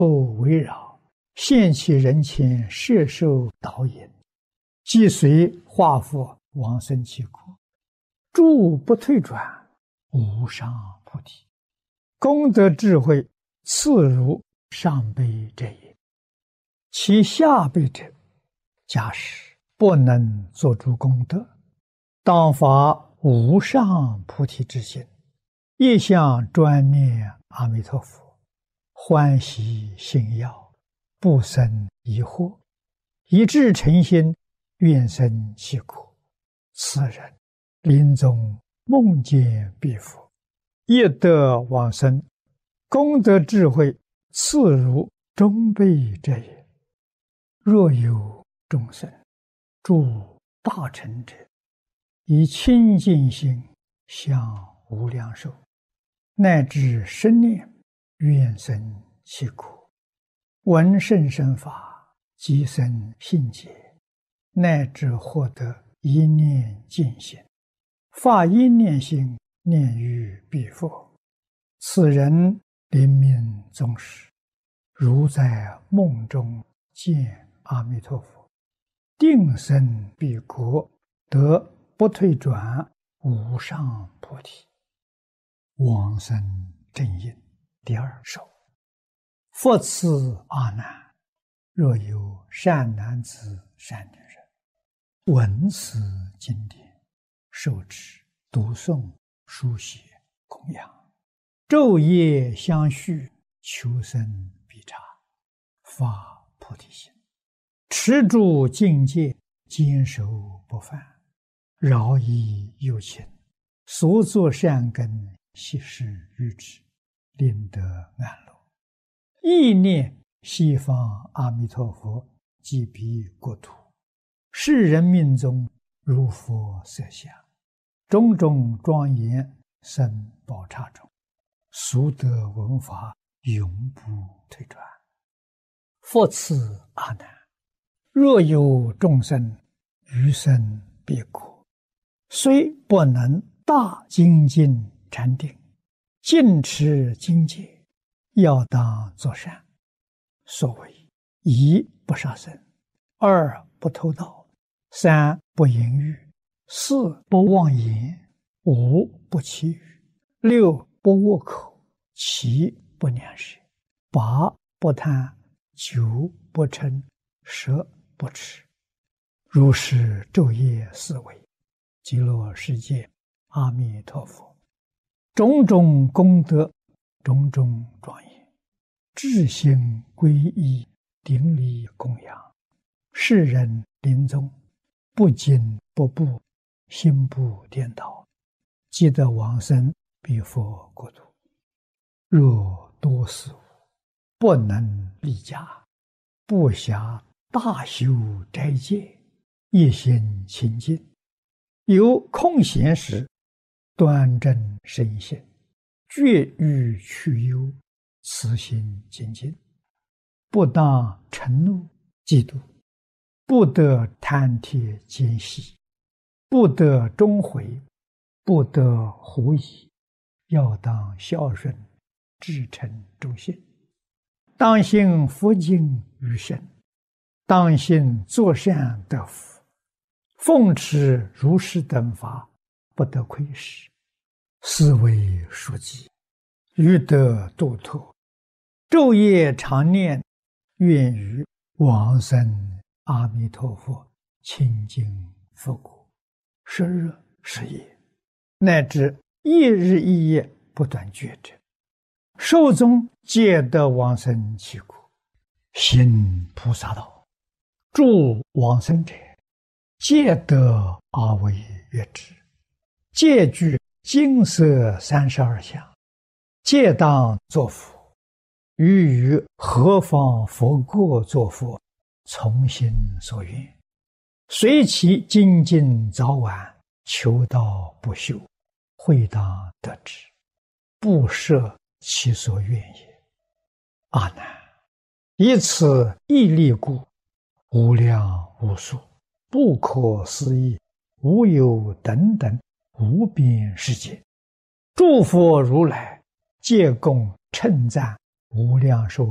不为扰，现其人前摄受导引，即随化佛往生其国，住不退转，无上菩提。功德智慧次如上辈者也。其下辈者，假使不能作诸功德，当发无上菩提之心，一向专念阿弥陀佛，欢喜信要，不生疑惑，一致诚心，愿生其国。此人临终梦见彼佛，业得往生，功德智慧次如中辈者也。若有众生住大乘者，以清净心向无量寿，乃至生念愿生其国，闻甚深法，即生信解，乃至获得一念净心，发一念心念于彼佛，此人临命终时，如在梦中见阿弥陀佛，定生彼国，得不退转无上菩提。往生正因第二首。复次阿难，若有善男子善女人，闻此经典，受持读诵书写供养，昼夜相续，求生必察，发菩提心，持住境界，坚守不犯，饶益有情，所作善根悉施于之，令得安乐。意念西方阿弥陀佛即彼国土，世人命中如佛色相，种种庄严生宝刹中，俗得闻法，永不退转。复次阿难，若有众生余生彼国，虽不能大精进禅定，尽持精戒，要当作善。所谓一不杀生，二不偷盗，三不淫欲，四不妄言，五不绮语，六不恶口，七不两舌，八不贪，九不嗔，十不痴。如是昼夜思维，极乐世界阿弥陀佛，种种功德，种种庄严，至心皈依，顶礼供养，世人临终不惊不怖，心不颠倒，即得往生彼佛国土。若多事物不能立家，不暇大修斋戒，一心清净，有空闲时，端正身心，绝欲去忧，慈心精进，不当嗔怒嫉妒，不得贪帖奸细，不得终悔，不得狐疑，要当孝顺，至诚忠信，当信佛经于身，当信作善得福，奉持如是等法，不得亏失，是为书记，欲得度脱，昼夜常念，愿于往生阿弥陀佛清净佛国，时日时夜，乃至一日一夜不断觉者，寿终皆得往生其国。行菩萨道，助往生者，皆得阿惟越之，皆具金色32相，皆当作佛。于何方佛国作佛，从心所愿，随其精进早晚，求道不休，会当得之，不设其所愿也。阿难，以此义力故，无量无数，不可思议，无有等等无边世界，诸佛如来皆共称赞无量寿